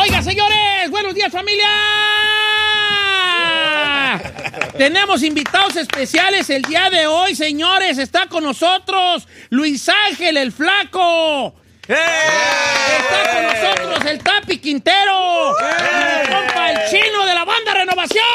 Oiga, señores, buenos días, familia. Tenemos invitados especiales el día de hoy, señores. Está con nosotros Luis Ángel, el Flaco. Está con nosotros el Tapi Quintero. Y mi compa, el Chino de la banda Renovación.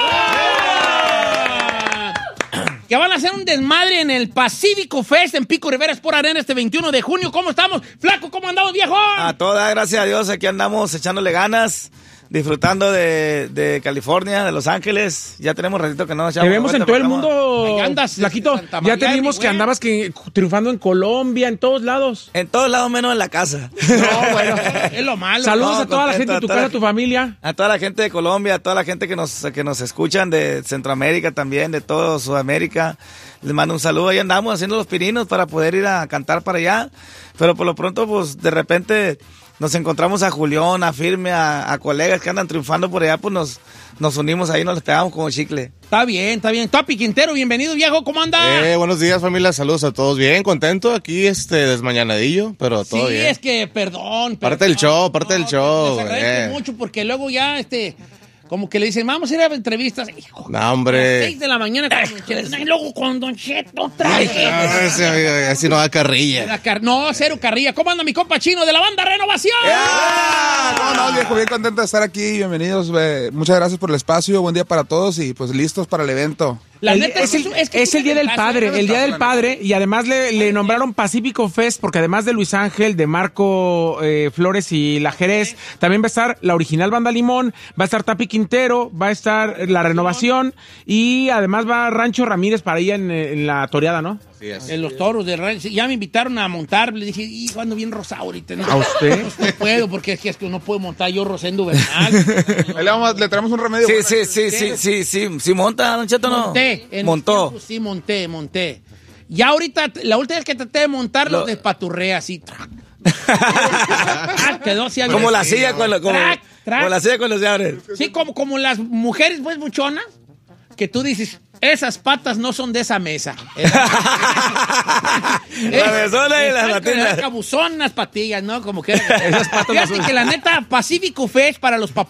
Que van a hacer un desmadre en el Pacífico Fest en Pico Rivera Sport Arena este 21 de junio. ¿Cómo estamos? Flaco, ¿cómo andamos, viejo? A toda, gracias a Dios, aquí andamos echándole ganas, disfrutando de California, de Los Ángeles. Ya tenemos ratito que no nos echamos. Te vemos en todo el mundo. Ahí andas, Flaquito. Santa Ya te Miami, vimos que güey. andabas triunfando en Colombia, en todos lados. En todos lados menos en la casa. No, bueno, es lo malo. Saludos No, a toda la gente de tu casa, a tu familia. A toda la gente de Colombia, a toda la gente que nos escuchan de Centroamérica también, de todo Sudamérica. Les mando un saludo. Ahí andamos haciendo los pininos para poder ir a cantar para allá. Pero por lo pronto, pues, de repente nos encontramos a Julián, a Firme, a colegas que andan triunfando por allá, pues nos unimos ahí, nos les pegamos como chicle. Está bien, está bien. Tapi Quintero, bienvenido, viejo. ¿Cómo anda? Buenos días, familia. Saludos a todos. Bien, contento aquí, desmañanadillo, pero todo sí, bien. es que, perdón. Parte del show, parte del show. Les agradezco mucho porque luego ya, como que le dicen, vamos a ir a entrevistas. Hijo, No, hombre. a las 6 de la mañana con Don Cheto. Y luego con Don Cheto otra vez. Así no da carrilla. No, cero carrilla. ¿Cómo anda mi compa Chino de la banda Renovación? No, viejo, bien contento de estar aquí. Bienvenidos. Muchas gracias por el espacio. Buen día para todos y pues listos para el evento. La neta Es el Día del Padre, el Día del Padre, y además le nombraron Pacífico Fest, porque además de Luis Ángel, de Marco Flores y La Jerez, también va a estar la original Banda Limón, va a estar Tapi Quintero, va a estar La Renovación, y además va Rancho Ramírez para ir en la toreada, ¿no? Así es. En los toros de rancho. Ya me invitaron a montar. Le dije, hijo, ando bien rosado ahorita. ¿No? ¿A usted? No puedo, porque es que no puedo montar yo Rosendo Bernal. Ahí le traemos un remedio. Sí, monta, Don Cheto, ¿no? Montó. Sí, monté. Ya ahorita, la última vez que traté de montar, los despaturré así. Quedó así. Como la silla con los... Como la silla con los llaves. Sí, como las mujeres, pues, buchonas, que tú dices... Esas patas no son de esa mesa. La besona y las patinas. Cabuzonas patillas, ¿no? Como que esas patas. Fíjate que la neta, Pacífico Fest para los papás